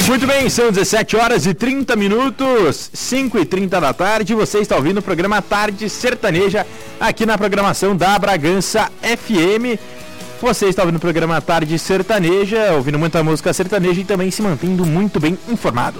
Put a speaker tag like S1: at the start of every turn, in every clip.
S1: Muito bem, são 17 horas e 30 minutos, 5h30 da tarde. Você está ouvindo o programa Tarde Sertaneja aqui na programação da Bragança FM. Você está ouvindo o programa Tarde Sertaneja, ouvindo muita música sertaneja e também se mantendo muito bem informado.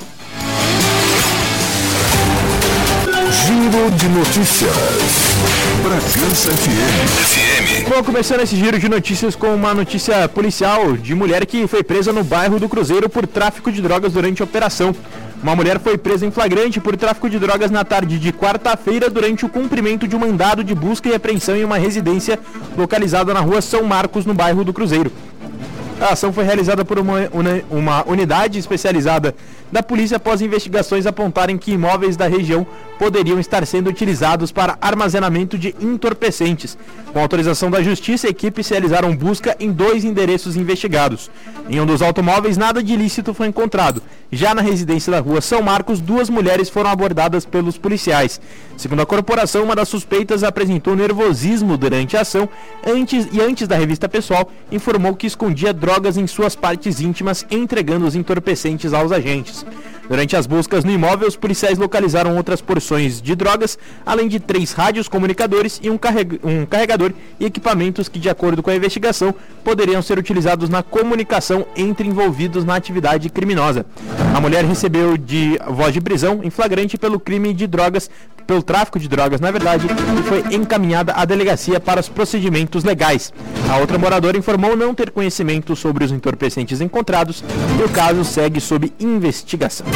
S2: Giro de notícias. Bragança FM.
S1: Bom, começando esse giro de notícias com uma notícia policial de mulher que foi presa no bairro do Cruzeiro por tráfico de drogas durante a operação. Uma mulher foi presa em flagrante por tráfico de drogas na tarde de quarta-feira durante o cumprimento de um mandado de busca e apreensão em uma residência localizada na rua São Marcos, no bairro do Cruzeiro. A ação foi realizada por uma unidade especializada da polícia após investigações apontarem que imóveis da região poderiam estar sendo utilizados para armazenamento de entorpecentes. Com autorização da Justiça, equipes realizaram busca em 2 endereços investigados. Em um dos automóveis, nada de ilícito foi encontrado. Já na residência da rua São Marcos, 2 mulheres foram abordadas pelos policiais. Segundo a corporação, uma das suspeitas apresentou nervosismo durante a ação antes da revista pessoal, informou que escondia drogas em suas partes íntimas, entregando os entorpecentes aos agentes. Durante as buscas no imóvel, os policiais localizaram outras porções de drogas, além de 3 rádios comunicadores e um carregador e equipamentos que, de acordo com a investigação, poderiam ser utilizados na comunicação entre envolvidos na atividade criminosa. A mulher recebeu voz de prisão em flagrante pelo crime de drogas, pelo tráfico de drogas, na verdade, e foi encaminhada à delegacia para os procedimentos legais. A outra moradora informou não ter conhecimento sobre os entorpecentes encontrados e o caso segue sob investigação.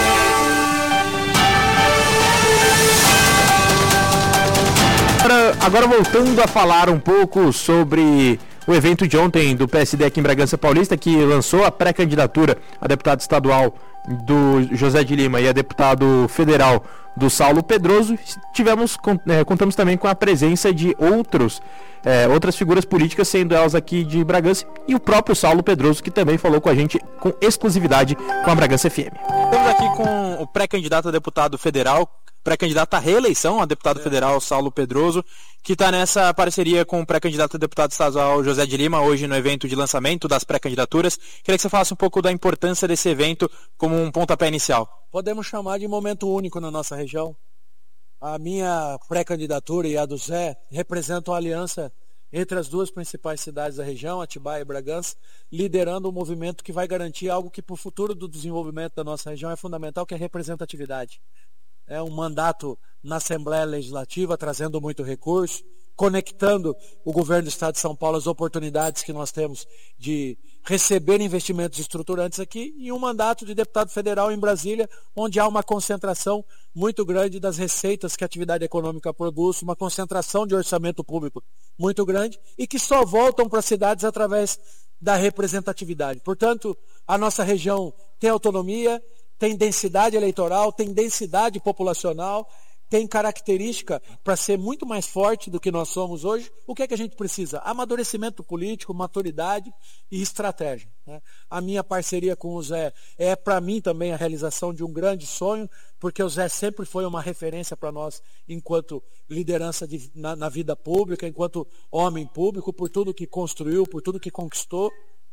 S1: Agora voltando a falar um pouco sobre o evento de ontem do PSD aqui em Bragança Paulista, que lançou a pré-candidatura a deputado estadual do José de Lima e a deputado federal do Saulo Pedroso. Contamos também com a presença de outras figuras políticas, sendo elas aqui de Bragança, e o próprio Saulo Pedroso, que também falou com a gente com exclusividade com a Bragança FM.
S3: Estamos aqui com o pré-candidato a deputado federal, pré-candidato à reeleição a deputado federal Saulo Pedroso, que está nessa parceria com o pré-candidato a deputado estadual José de Lima, hoje no evento de lançamento das pré-candidaturas. Queria que você falasse um pouco da importância desse evento como um pontapé inicial.
S4: Podemos chamar de momento único na nossa região. A minha pré-candidatura e a do Zé representam a aliança entre as 2 principais cidades da região, Atibaia e Bragança, liderando um movimento que vai garantir algo que para o futuro do desenvolvimento da nossa região é fundamental, que é a representatividade. É um mandato na Assembleia Legislativa, trazendo muito recurso, conectando o governo do Estado de São Paulo às oportunidades que nós temos de receber investimentos estruturantes aqui, e um mandato de deputado federal em Brasília, onde há uma concentração muito grande das receitas que a atividade econômica produz, uma concentração de orçamento público muito grande, e que só voltam para as cidades através da representatividade. Portanto, a nossa região tem autonomia, tem densidade eleitoral, tem densidade populacional, tem característica para ser muito mais forte do que nós somos hoje. O que é que a gente precisa? Amadurecimento político, maturidade e estratégia, né? A minha parceria com o Zé é, para mim, também a realização de um grande sonho, porque o Zé sempre foi uma referência para nós enquanto liderança na vida pública, enquanto homem público, por tudo que construiu, por tudo que conquistou.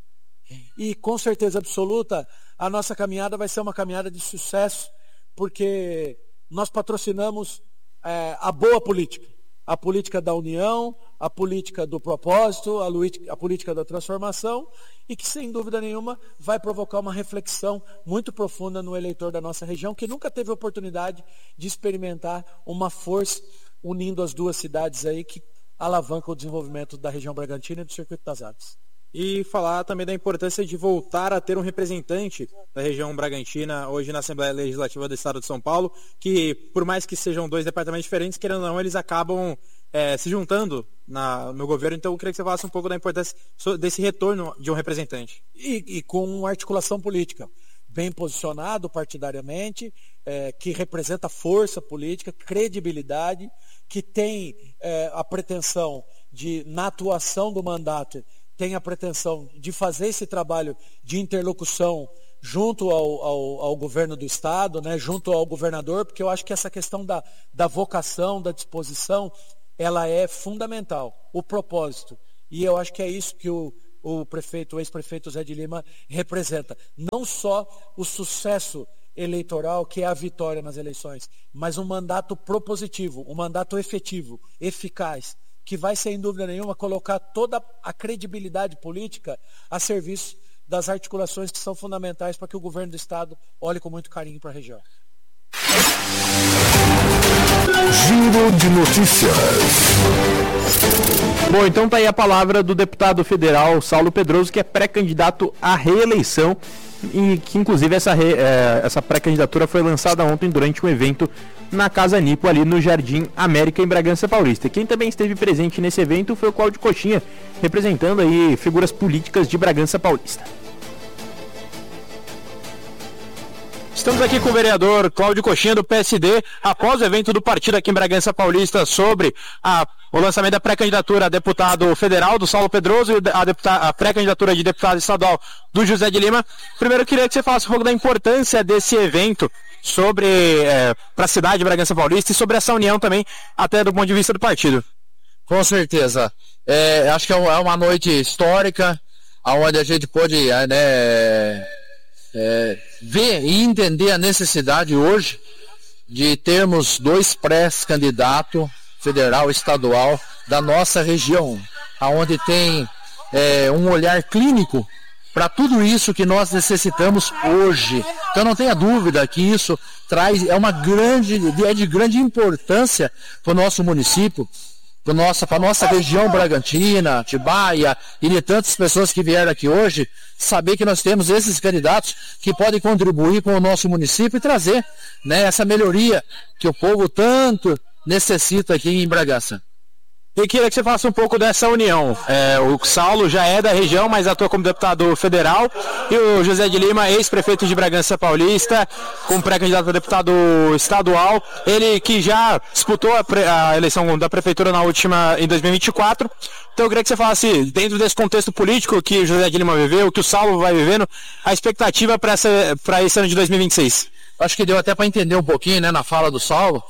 S4: E com certeza absoluta, a nossa caminhada vai ser uma caminhada de sucesso, porque nós patrocinamos a boa política, a política da união, a política do propósito, a política da transformação, e que sem dúvida nenhuma vai provocar uma reflexão muito profunda no eleitor da nossa região, que nunca teve oportunidade de experimentar uma força unindo as 2 cidades aí que alavancam o desenvolvimento da região Bragantina e do Circuito das Aves.
S3: E falar também da importância de voltar a ter um representante da região Bragantina hoje na Assembleia Legislativa do Estado de São Paulo, que por mais que sejam 2 departamentos diferentes, querendo ou não, eles acabam se juntando no governo. Então eu queria que você falasse um pouco da importância desse retorno de um representante.
S4: E com articulação política, bem posicionado partidariamente, que representa força política, credibilidade, que tem a pretensão de, na atuação do mandato, tem a pretensão de fazer esse trabalho de interlocução junto ao governo do Estado, né, junto ao governador, porque eu acho que essa questão da vocação, da disposição, ela é fundamental, o propósito. E eu acho que é isso que o ex-prefeito Zé de Lima representa. Não só o sucesso eleitoral, que é a vitória nas eleições, mas um mandato propositivo, um mandato efetivo, eficaz, que vai, sem dúvida nenhuma, colocar toda a credibilidade política a serviço das articulações que são fundamentais para que o governo do Estado olhe com muito carinho para a região.
S2: Giro de notícias.
S1: Bom, então tá aí a palavra do deputado federal Saulo Pedroso, que é pré-candidato à reeleição e que inclusive essa pré-candidatura foi lançada ontem durante um evento na Casa Nipo, ali no Jardim América, em Bragança Paulista. Quem também esteve presente nesse evento foi o Cláudio Coxinha, representando aí figuras políticas de Bragança Paulista. Estamos aqui com o vereador Cláudio Coxinha, do PSD, após o evento do partido aqui em Bragança Paulista sobre o lançamento da pré-candidatura a deputado federal do Saulo Pedroso e a pré-candidatura de deputado estadual do José de Lima. Primeiro eu queria que você falasse um pouco da importância desse evento para a cidade de Bragança Paulista e sobre essa união também, até do ponto de vista do partido.
S5: Com certeza. Acho que é uma noite histórica, onde a gente pôde ver e entender a necessidade hoje de termos 2 pré-candidatos, federal e estadual, da nossa região, onde tem um olhar clínico para tudo isso que nós necessitamos hoje. Então não tenha dúvida que isso é de grande importância para o nosso município, para a nossa região Bragantina, Atibaia e de tantas pessoas que vieram aqui hoje, saber que nós temos esses candidatos que podem contribuir com o nosso município e trazer, essa melhoria que o povo tanto necessita aqui em Bragança.
S1: E queria que você falasse um pouco dessa união. O Saulo já é da região, mas atua como deputado federal, e o José de Lima, ex-prefeito de Bragança Paulista, como pré-candidato a deputado estadual, ele que já disputou a eleição da prefeitura em 2024. Então eu queria que você falasse, dentro desse contexto político que o José de Lima viveu, que o Saulo vai vivendo, a expectativa para esse ano de 2026.
S5: Acho que deu até para entender um pouquinho, na fala do Saulo,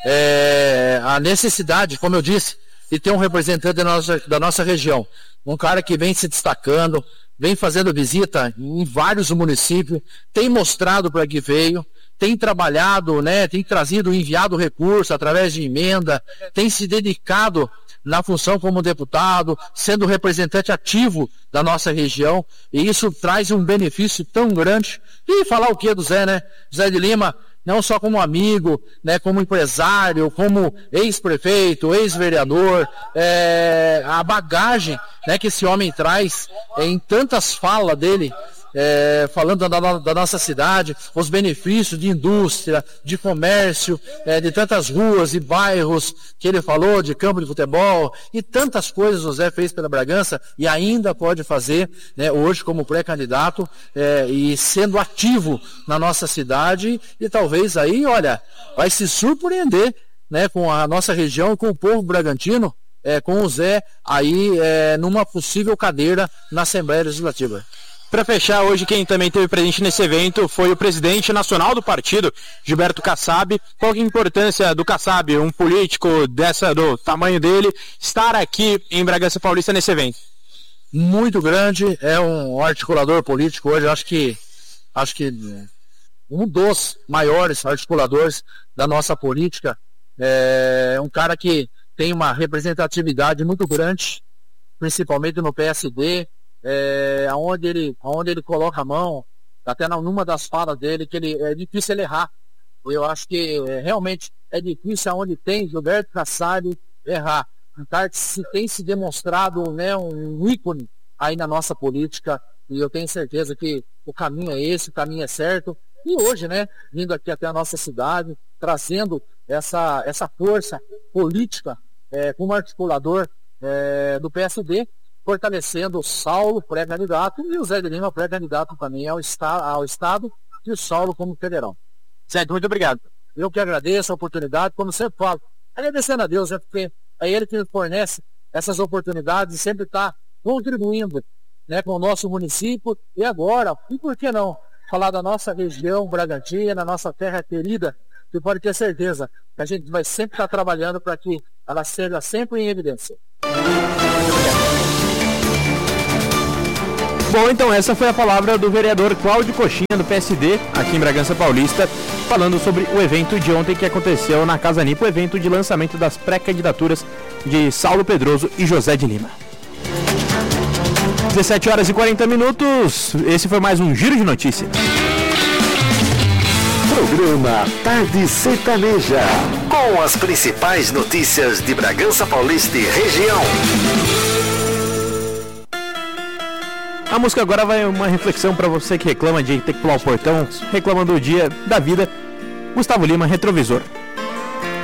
S5: a necessidade, como eu disse, de ter um representante da nossa região. Um cara que vem se destacando, vem fazendo visita em vários municípios, tem mostrado para que veio, tem trabalhado, tem trazido, enviado recurso através de emenda, tem se dedicado na função como deputado, sendo representante ativo da nossa região, e isso traz um benefício tão grande. E falar o que do Zé, Zé de Lima, não só como amigo, como empresário, como ex-prefeito, ex-vereador, a bagagem que esse homem traz em tantas falas dele, falando da nossa cidade, os benefícios de indústria, de comércio, de tantas ruas e bairros que ele falou, de campo de futebol, e tantas coisas o Zé fez pela Bragança e ainda pode fazer, hoje como pré-candidato, e sendo ativo na nossa cidade, e talvez aí, vai se surpreender, com a nossa região e com o povo bragantino, com o Zé aí numa possível cadeira na Assembleia Legislativa.
S1: Para fechar, hoje quem também esteve presente nesse evento foi o presidente nacional do partido, Gilberto Kassab. Qual que é a importância do Kassab, um político do tamanho dele, estar aqui em Bragança Paulista nesse evento?
S5: Muito grande, é um articulador político hoje, acho que um dos maiores articuladores da nossa política, é um cara que tem uma representatividade muito grande, principalmente no PSD, aonde ele coloca a mão, até numa das falas dele, que é difícil ele errar. Eu acho que realmente é difícil aonde tem Gilberto Kassab errar. Um cara que tem se demonstrado um ícone aí na nossa política, e eu tenho certeza que o caminho é esse, o caminho é certo. E hoje, vindo aqui até a nossa cidade, trazendo essa força política como articulador do PSD, fortalecendo o Saulo, pré-candidato, e o Zé de Lima, pré-candidato também ao Estado, e o Saulo como federal.
S1: Certo, muito obrigado.
S5: Eu que agradeço a oportunidade, como sempre falo, agradecendo a Deus, porque é Ele que nos fornece essas oportunidades e sempre está contribuindo com o nosso município, e agora, e por que não, falar da nossa região Bragantina, nossa terra querida. Você pode ter certeza que a gente vai sempre estar trabalhando para que ela seja sempre em evidência.
S1: Bom, então essa foi a palavra do vereador Cláudio Coxinha, do PSD, aqui em Bragança Paulista, falando sobre o evento de ontem que aconteceu na Casa Nipo, o evento de lançamento das pré-candidaturas de Saulo Pedroso e José de Lima. 17 horas e 40 minutos, esse foi mais um Giro de Notícias.
S2: Programa Tarde Sertaneja, com as principais notícias de Bragança Paulista e região.
S1: A música agora vai uma reflexão para você que reclama de ter que pular o portão, reclama do dia da vida. Gustavo Lima, Retrovisor.